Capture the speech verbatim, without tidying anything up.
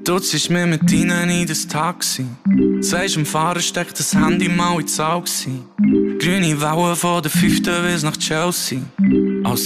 Du ziehst mir mit ihnen in das Taxi. Sagst dem Fahrer, steck das Handy mal ins Auge. Grüne Wellen von der fünften bis nach Chelsea. Als